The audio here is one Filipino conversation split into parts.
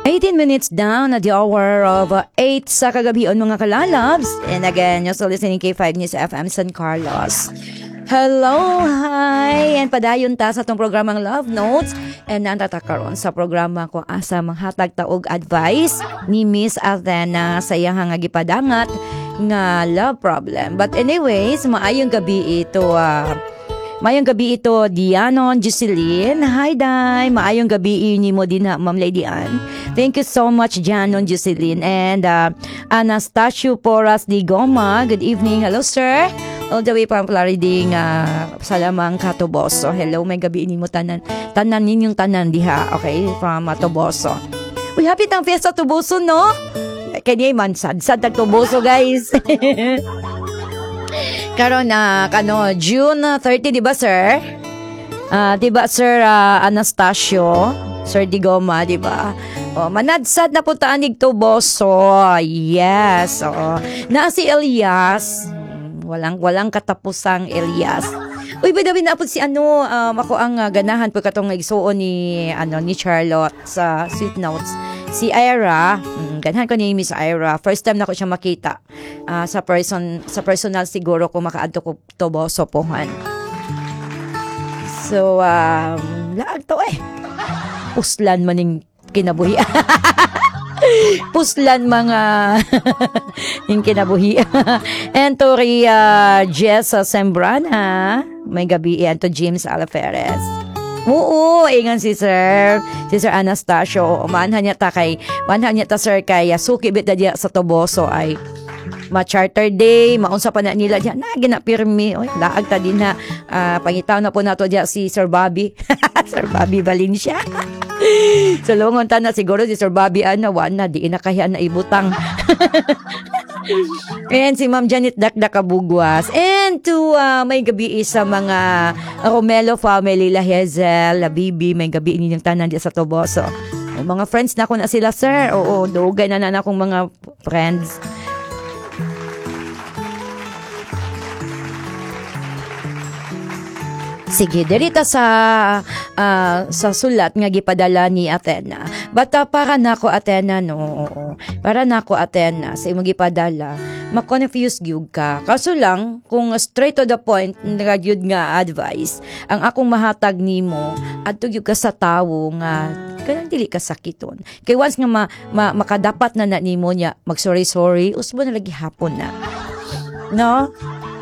18 minutes down at the hour of 8 sa kagabion mga kalalabs. And again, you're still listening K5 News FM San Carlos. Hello, hi! And padayon ta sa itong programang Love Notes. And nantatakaroon sa programa ko asa manghatag taog advice ni Miss Athena sa iyang gipadangat nga love problem. But anyways, maayong gabi ito Mayong gabi ito, Dianon Jocelyn. Hi, Day. Maayong gabi ni mo din, Ma'am Lady Ann. Thank you so much, Dianon Jocelyn. And Anastasio Porras de Goma. Good evening. Hello, sir. All the way from Florida, Salamang Catoboso. Hello, may gabi ni mo tanan. Tanan ninyong tanan diha. Okay, from Toboso. Uy, happy tang fiesta Toboso, no? Kaya man, sad Toboso, guys. Karon na June 30, di ba sir? Di ba sir Anastasio? Sir Digoma, di ba? Manadsad na puntaan ni Toboso. Yes. Na si Elias. Walang katapusang Elias. Uy, badabi na po si ako ang ganahan po katong igsuon ni Charlotte sa Sweet Notes. Si Ira, ganahan ko ni Miss Ira. First time na ko siya makita. Sa personal siguro ko makaadto ko Toboso pohan. So, laag to Puslan maning kinabuhi. Puslan mga yung kinabuhi. And to Jess Sembrana. May gabi yan to James Alaferez. Oo, ingan si Sir Anastasio. Manhan niya ta sir kay suki bit na diya sa Toboso ay ma-charter day, maunsa pa na nila diya. Ginapirmi. Oy, laag ta din na pangitaw na po nato diya si Sir Bobby. Sir Bobby Valencia. So lungon ta na siguro si Sir Bobby na di na kaya na ibutang. And si Ma'am Janet Dakdakabugwas. And to may gabi sa mga Romelo family, La Hazel, La Bibi, may gabi ninyong tanan di sa Toboso. Mga friends na ko na sila, sir. Oo, dugay na akong mga friends. Sige, dirita sa sulat nga gipadala ni Athena. Bata para nako Athena no. Para nako Athena sa imong gipadala, ma-confuse gyud ka. Kaso lang kung straight to the point nga gyud nga advice, ang akong mahatag nimo adto gyud ka sa tawo nga kanang dili ka sakiton. Kay once nga makadapat na nimo niya mag-sorry usbo na lagi hapon na. No?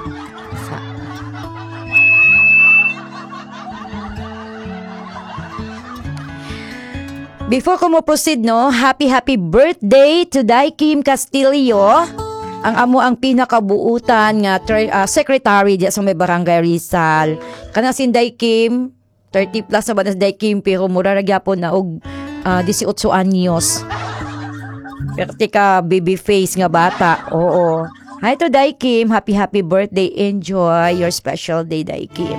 Before ko mo proceed, no, happy birthday to Day Kim Castillo. Ang amo ang pinakabuutan nga secretary diya sa may barangay Rizal. Kana si Day Kim, 30 plus sa banas Day Kim, pero mura ra gyapon na og 18 anyos. Perti ka baby face nga bata. Oo. Hi to Day Kim, happy birthday. Enjoy your special day, Day Kim.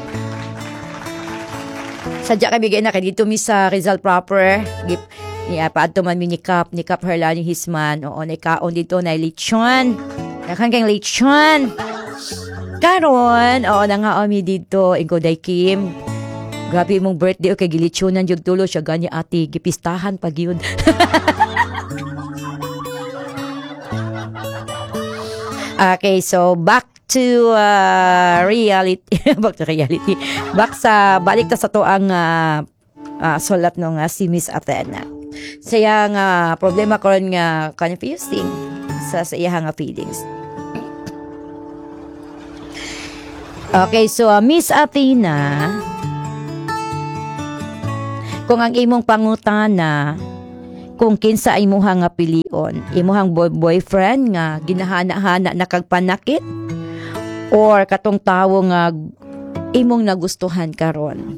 Sadya kami gaya na kay dito mi sa Rizal proper. Paadto man mi ni Kap Herlani Hisman. Oo, kaon dito na lechon. Nakang kang lechon. Karon, nangaon mi dito ingko Day Kim. Grabe mong birthday kay gilechonan jud tulo siya ganya ati gipistahan pag yun. Okay, so back to reality. Balik ta sa to ang sulat no nga si Miss Athena. Saya nga problema karon nga confusing sa iya nga feelings. Okay, so Miss Athena, kung ang imong pangutana kung kinsa imuhang nga pilion, imuhang boyfriend nga ginahana-hana na kagpanakit or katong tawo nga imong nagustuhan karon.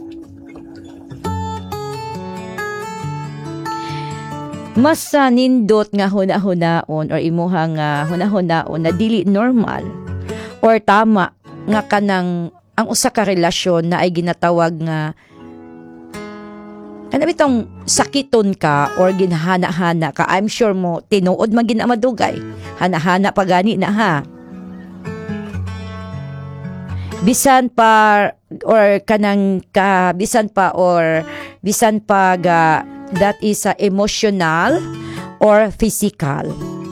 Mas nindot nga huna-hunaon or imuhang huna-hunaon na dili normal or tama nga kanang ang usa ka relasyon na ay ginatawag nga ano bitong sakiton ka or ginahana-hana ka. I'm sure mo tinuod man ginamadugay. Hana-hana pa gani na ha. Bisan pa or kanang ka bisan pa ga that is emotional or physical.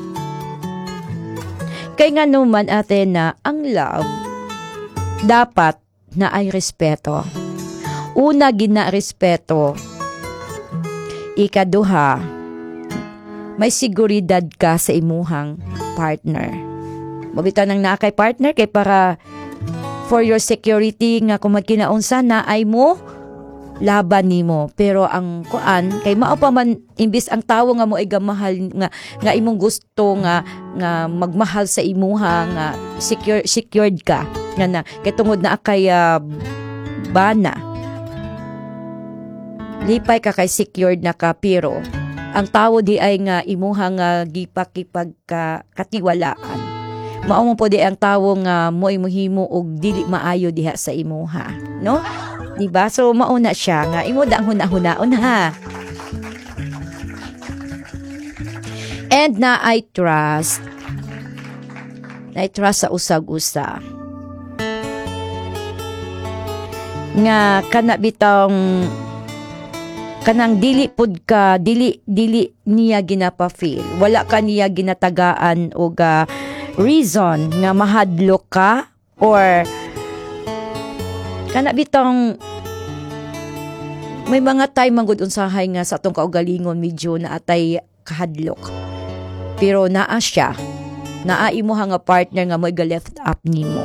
Kaya nga naman atin na ang love dapat na ay respeto. Una, gina-respeto. Ikaduha, may seguridad ka sa imuhang partner. Mabita nang naa kay partner kay para for your security nga kung magkinaunsa na ay mo laban nimo. Pero ang kuan kay mao pa man imbis ang tawo nga mo ay gamahal nga imong gusto nga magmahal sa imuha nga secured ka nga na kay tungod na kay bana lipay ka kay secured na ka pero ang tawo di ay nga imuha nga gipakipag katiwalaan. Mao mo po di ang tawo nga mo imuhimo og dili maayo diha sa imuha, no? Diba? So mauna siya nga imo dang huna-hunaon ha. And na I trust sa usag-usa. Nga kana bitong kanang dili pud ka dili niya ginapa-feel. Wala ka niya ginatagaan og reason nga mahadlok ka or kana bitong may mga time manggod unsahay nga sa atong kaugalingon medyo na atay kahadlok. Pero naa siya. Naa imo nga partner nga mo ga-left up nimo.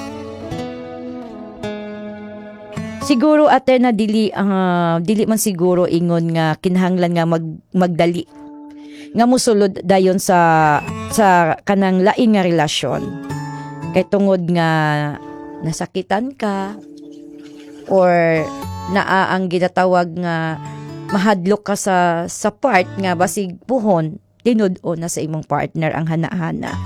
Siguro ate na dili man siguro ingon nga kinahanglan nga magdali nga mosulod dayon sa kanang lain nga relasyon. Kay tungod nga nasakitan ka or naa ang ginatawag nga mahadlok ka sa part nga basig puhon tinud-o na sa imong partner ang hana-hana.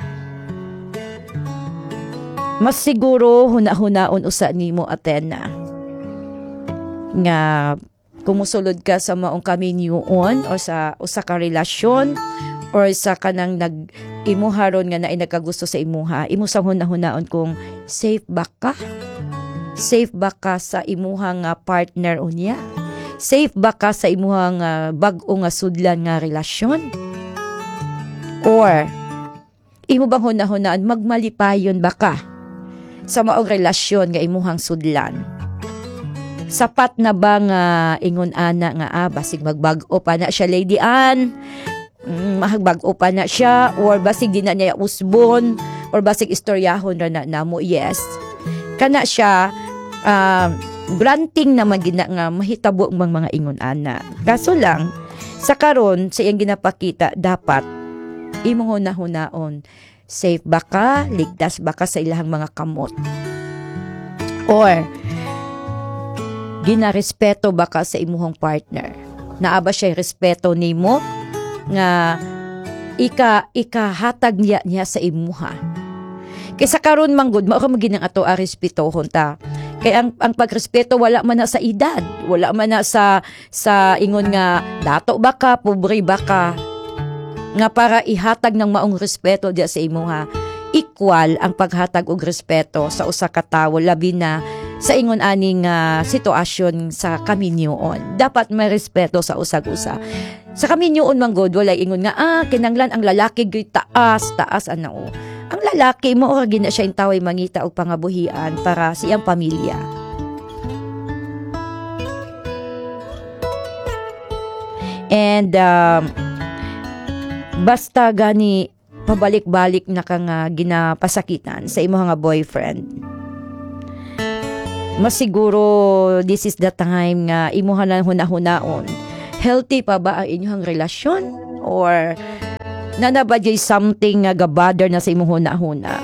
Mas siguro huna-hunaon usa nimo Atena nga kumusulod ka sa maong kaminyoon o sa usa ka relasyon or sa kanang imuha ron nga naay nagkagusto sa imuha, imo sang huna-hunaon kung safe ba ka? Safe ba ka sa imuha nga partner unya? Safe ba ka sa imuha nga bag-o nga sudlan nga relasyon? Or imo bang huna-hunaan magmalipayon ba ka sa maong relasyon nga imuhang sudlan? Sapat na ba nga ingon ana nga basig magbag-o pa na siya Lady Ann? Mahagbag-o pa na siya or basig di na niya usbon or basig istoryahon ra na mo. Yes. Kana siya granting naman gina nga mahitabo ang mga ingon ana. Kaso lang sa karon sa iyang ginapakita dapat imong hunahon safe ba ka, ligtas ba ka sa ilahang mga kamot, or ginarespeto ba ka sa imuhang partner, naa ba siya respeto nimo nga ikahatag niya sa imuha. Kaysa karon manggod mao ka maginang ato respetohon ta. Kay ang pagrespeto wala man na sa edad, wala man na sa ingon nga dato ba ka, pobre ba ka, nga para ihatag ng maong respeto diya sa imuha. Equal ang paghatag og respeto sa usa ka tawo labi na sa ingon aning sitwasyon sa kaminyoon. Dapat may respeto sa usag-usa. Sa kaminyoon manggod walay ingon nga kinanglan ang lalaki gyud taas ano. Ang lalaki mo ora gina siya intaway mangita og pangabuhian para sa iyang pamilya. And basta gani pabalik-balik na ka nga ginapasakitan sa imong nga boyfriend, mas siguro this is the time nga imuha na hunahunaon. Healthy pa ba ang inyong relasyon? Or nanabadjay something nga gabother na sa imong hunahuna?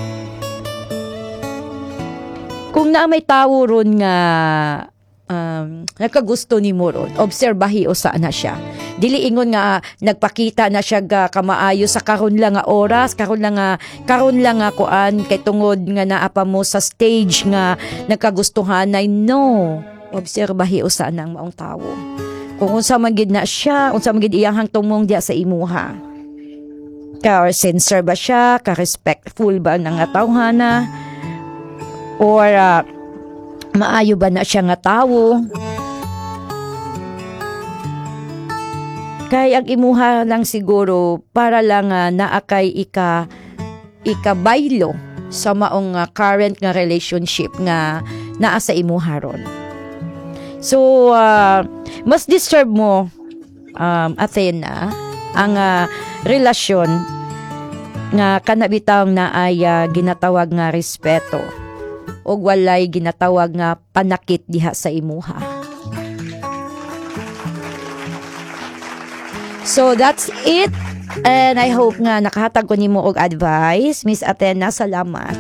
Kung na may tawo ron nga nagkagusto ni mo ron, obserbahi o saan na siya. Dili ingon nga nagpakita na siya kamaayo sa karon lang nga oras, karon lang nga kuan kay tungod nga naa pa mo sa stage nga nagkagustuhan ay no. Obserbahi o saan ang maong tawo. Kung unsa man gid na siya, unsa man gid iyang tumong diya sa imuha. Ka sincere ba siya, ka respectful ba nang tawhana, or maayo ba na siya nga tawo. Kay ang imuha lang siguro para lang naakay ikabaylo sa maong current nga relationship nga naa sa imuha ron. So, mas disturb mo, Athena, ang relasyon nga kanabitang na ay ginatawag nga respeto o walay ginatawag nga panakit diha sa imuha. So that's it, and I hope nga nakahatag ko nimo og advice, Miss Athena. Salamat.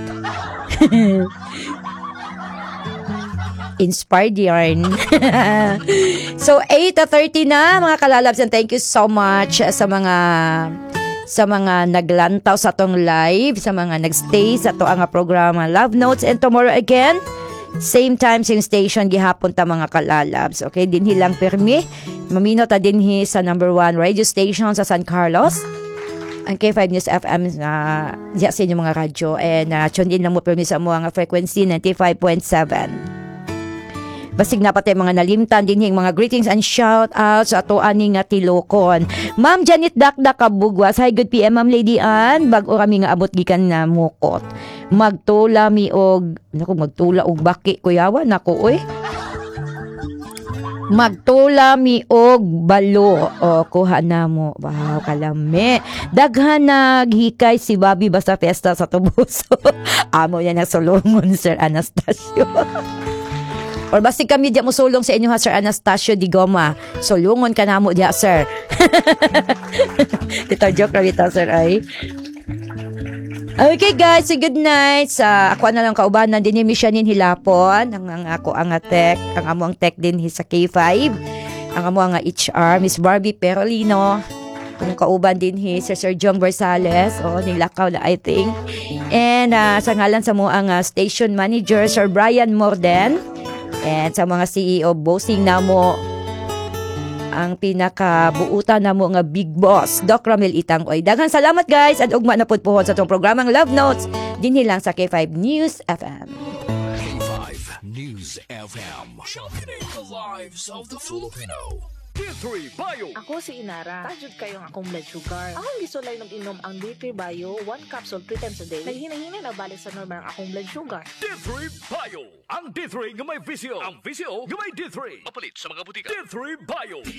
Inspired yarn. So 8:30 na mga kalalabs, and thank you so much sa mga naglantaw sa tong live, sa mga nagstay sa to ang programa Love Notes, and tomorrow again same time, same station, gihapon ta mga kalalabs. Okay, dinhi lang permi mamino ta dinhi sa number 1 radio station sa San Carlos, ang K5 News FM diya sa inyong mga radyo, and tune in lang mo permi sa mga frequency 95.7. Basig na pati mga nalimtan din yung mga greetings and shout outs sa ato ani nga tilokon. Ma'am Janet Dakdak Kabugwas, hi, good PM Ma'am Lady Ann. Bag-o kami nga abot gikan na mukot. Magtula mi og magtula og baki kuyawa nako oy. Magtula mi og balo. O kuha na mo. Wow, kalami. Daghan naghikay si Bobby basta fiesta sa Tubuso. Amo yan ang sulungon, Sir Anastasio. Or basta kami diya mo sulong sa inyo ha, Sir Anastasio Di Goma. Sulungon ka na mo diya, sir. Ito joke lang ito, sir, ay. Okay guys, so good night. Ako na lang kaubanan din ni Mishanin Hilapon. Ang ako ang tech, ang amo ang tech din sa K5. Ang amo ang HR, Miss Barbie Perolino. Kung kauban din Sir John Bersales. Nilakaw na I think. And sa ngalan sa mo ang station manager, Sir Brian Morden. And sa mga CEO, bossing na mo ang pinakabuutan na mo nga big boss, Doc Ramil Itangkoy. Daghang salamat guys, at ugma na pud pohon sa itong programang Love Notes, dinhi lang sa K5 News FM. K5 News FM. Sharpening the lives of the Filipino. D3 Bio. Ako si Inara. Tajud kayong akong blood sugar. Akong gisulay inom ang D3 Bio 1 capsule 3 times a day. Naghinay-hinay na balik sa normal ang akong blood sugar. D3 Bio. Ang D3 nga may visyo. Ang visyo nga may D3. Mapalit sa mga butika. D3 Bio.